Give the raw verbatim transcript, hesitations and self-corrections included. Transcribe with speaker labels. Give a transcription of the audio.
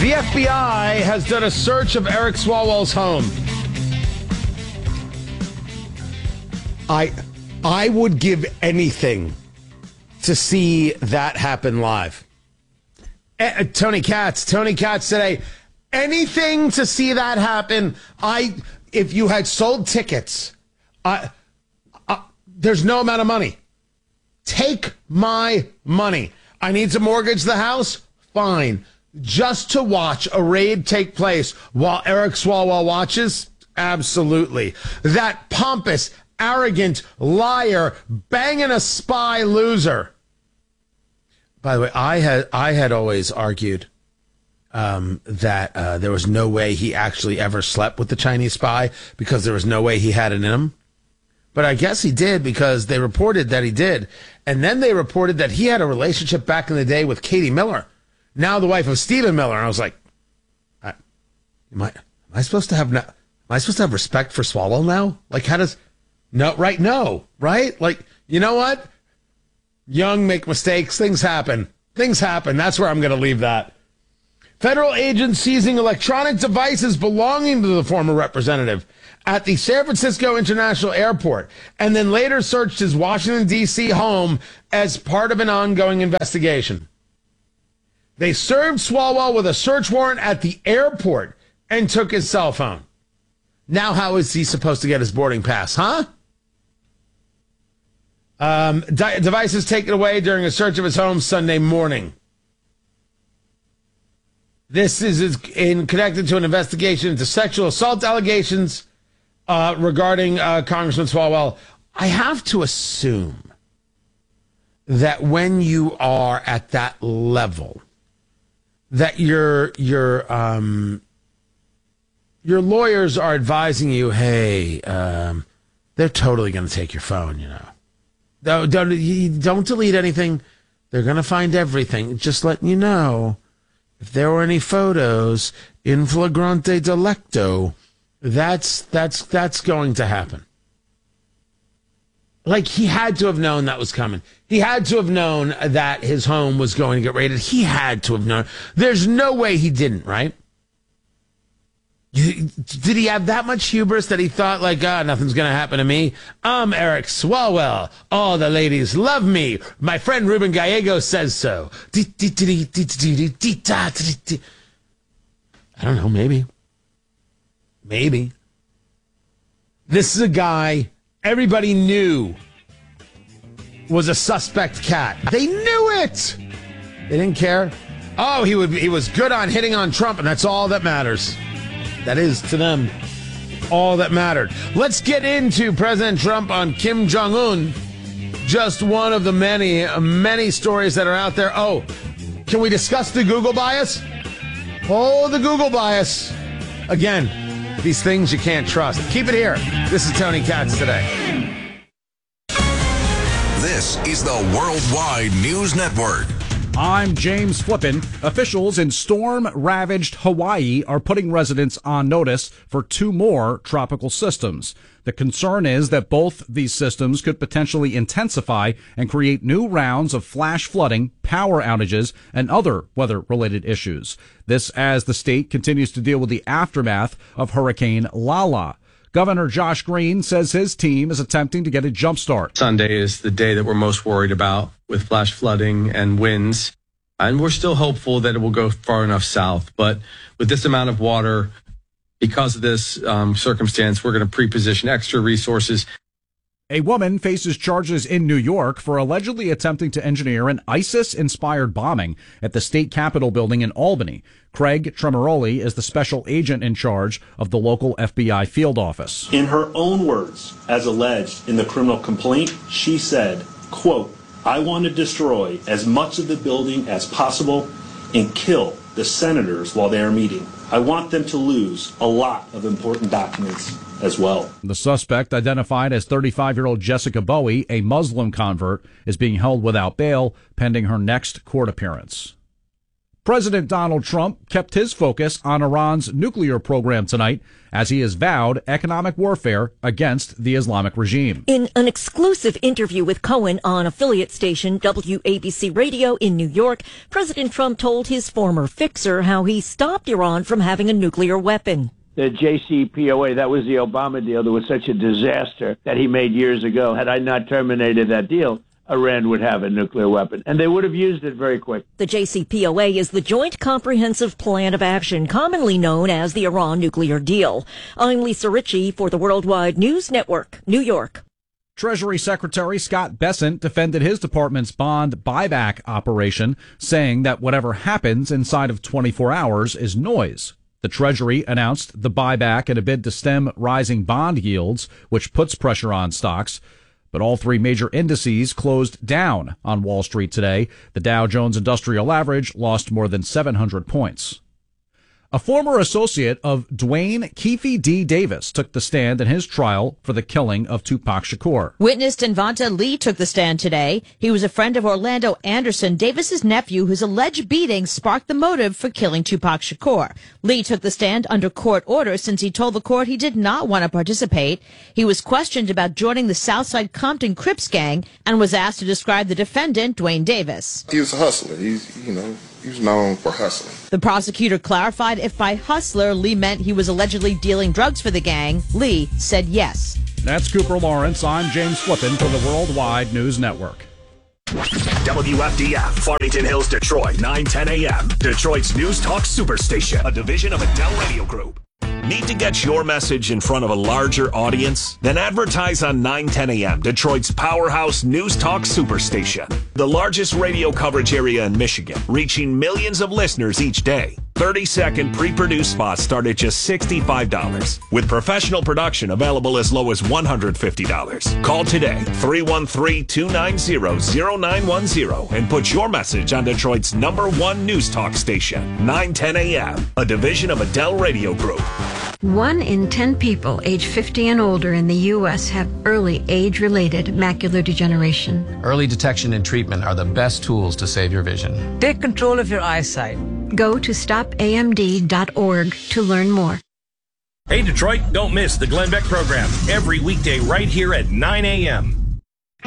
Speaker 1: The F B I has done a search of Eric Swalwell's home. I, I would give anything to see that happen live. Uh, Tony Katz, Tony Katz today. Anything to see that happen. I, if you had sold tickets, uh, uh, there's no amount of money. Take my money. I need to mortgage the house. Fine. Just to watch a raid take place while Eric Swalwell watches? Absolutely. That pompous, arrogant liar banging a spy loser. By the way, I had I had always argued um, that uh, there was no way he actually ever slept with the Chinese spy because there was no way he had it in him. But I guess he did because they reported that he did. And then they reported that he had a relationship back in the day with Katie Miller, now the wife of Stephen Miller. And I was like, I, am, I, am I supposed to have no, am I supposed to have respect for Swalwell now? Like, how does no right? No, right? Like, you know what? Young make mistakes. Things happen. Things happen. That's where I'm going to leave that. Federal agents seizing electronic devices belonging to the former representative at the San Francisco International Airport, and then later searched his Washington, D C home as part of an ongoing investigation. They served Swalwell with a search warrant at the airport and took his cell phone. Now how is he supposed to get his boarding pass, huh? Um, di- devices taken away during a search of his home Sunday morning. This is in connected to an investigation into sexual assault allegations uh, regarding uh, Congressman Swalwell. I have to assume that when you are at that level, that your your um, your lawyers are advising you, hey, um, they're totally going to take your phone, you know. Don't, don't, don't delete anything. They're going to find everything. Just letting you know, if there were any photos in flagrante delicto, that's that's that's going to happen. Like, he had to have known that was coming. He had to have known that his home was going to get raided. He had to have known. There's no way he didn't, right? Did he have that much hubris that he thought, like, ah, oh, nothing's going to happen to me? I'm Eric Swalwell. All the ladies love me. My friend Ruben Gallego says so. I don't know, maybe. Maybe. This is a guy everybody knew was a suspect cat. They knew it. They didn't care. Oh, he would. He was good on hitting on Trump, and that's all that matters. That is, to them, all that mattered. Let's get into President Trump on Kim Jong-un. Just one of the many, many stories that are out there. Oh, can we discuss the Google bias? Oh, the Google bias. Again, these things you can't trust. Keep it here. This is Tony Katz today.
Speaker 2: This is the Worldwide News Network.
Speaker 3: I'm James Flippin. Officials in storm-ravaged Hawaii are putting residents on notice for two more tropical systems. The concern is that both these systems could potentially intensify and create new rounds of flash flooding, power outages, and other weather-related issues. This as the state continues to deal with the aftermath of Hurricane Lala. Governor Josh Green says his team is attempting to get a jump start.
Speaker 4: Sunday is the day that we're most worried about with flash flooding and winds. And we're still hopeful that it will go far enough south. But with this amount of water, because of this um, circumstance, we're going to pre-position extra resources.
Speaker 3: A woman faces charges in New York for allegedly attempting to engineer an ISIS-inspired bombing at the state capitol building in Albany. Craig Tremoroli is the special agent in charge of the local F B I field office.
Speaker 5: In her own words, as alleged in the criminal complaint, she said, quote, I want to destroy as much of the building as possible and kill the senators while they are meeting. I want them to lose a lot of important documents as well.
Speaker 3: The suspect, identified as thirty-five-year-old Jessica Bowie, a Muslim convert, is being held without bail pending her next court appearance. President Donald Trump kept his focus on Iran's nuclear program tonight as he has vowed economic warfare against the Islamic regime.
Speaker 6: In an exclusive interview with Cohen on affiliate station W A B C Radio in New York, President Trump told his former fixer how he stopped Iran from having a nuclear weapon.
Speaker 7: The J C P O A, that was the Obama deal that was such a disaster that he made years ago. Had I not terminated that deal, Iran would have a nuclear weapon, and they would have used it very quick.
Speaker 6: The J C P O A is the Joint Comprehensive Plan of Action, commonly known as the Iran nuclear deal. I'm Lisa Ritchie for the Worldwide News Network, New York.
Speaker 3: Treasury Secretary Scott Bessent defended his department's bond buyback operation, saying that whatever happens inside of twenty-four hours is noise. The Treasury announced the buyback in a bid to stem rising bond yields, which puts pressure on stocks. But all three major indices closed down on Wall Street today. The Dow Jones Industrial Average lost more than seven hundred points. A former associate of Dwayne Keefe D. Davis took the stand in his trial for the killing of Tupac Shakur.
Speaker 8: Witness Denvonta Lee took the stand today. He was a friend of Orlando Anderson, Davis's nephew, whose alleged beating sparked the motive for killing Tupac Shakur. Lee took the stand under court order since he told the court he did not want to participate. He was questioned about joining the Southside Compton Crips gang and was asked to describe the defendant, Dwayne Davis.
Speaker 9: He was a hustler. He's, you know, he was known for hustling.
Speaker 8: The prosecutor clarified if by hustler Lee meant he was allegedly dealing drugs for the gang. Lee said yes.
Speaker 3: That's Cooper Lawrence. I'm James Flippin for the Worldwide News Network.
Speaker 10: W F D F, Farmington Hills, Detroit, nine ten a.m. Detroit's News Talk Superstation, a division of Adele Radio Group. Need to get your message in front of a larger audience? Then advertise on nine ten a.m., Detroit's powerhouse News Talk Superstation. The largest radio coverage area in Michigan, reaching millions of listeners each day. thirty-second pre-produced spots start at just sixty-five dollars, with professional production available as low as one hundred fifty dollars. Call today, three one three, two nine zero, zero nine one zero, and put your message on Detroit's number one News Talk station, nine ten a.m., a division of Adele Radio Group.
Speaker 11: One in ten people age fifty and older in the U S have early age-related macular degeneration.
Speaker 12: Early detection and treatment are the best tools to save your vision.
Speaker 13: Take control of your eyesight.
Speaker 11: Go to stop A M D dot org to learn more.
Speaker 10: Hey, Detroit, don't miss the Glenn Beck program every weekday right here at nine a.m.